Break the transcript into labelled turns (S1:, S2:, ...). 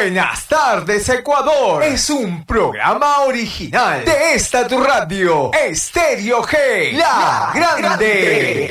S1: Buenas tardes, Ecuador. Es un programa original de esta tu radio, Estéreo G, la grande.